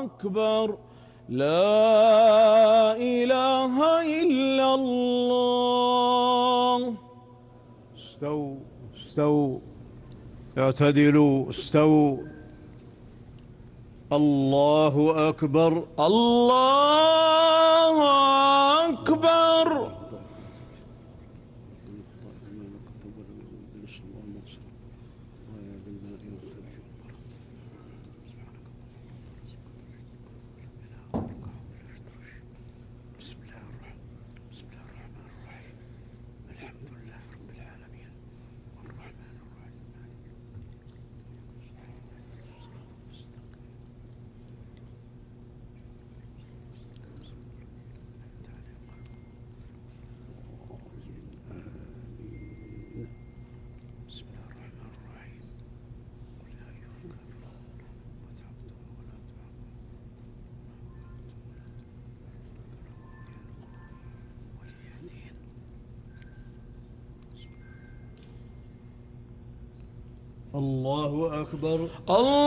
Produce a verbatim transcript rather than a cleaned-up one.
أكبر لا إله إلا الله. استووا استووا اعتدلوا استووا. الله أكبر الله أكبر. الله أكبر. الله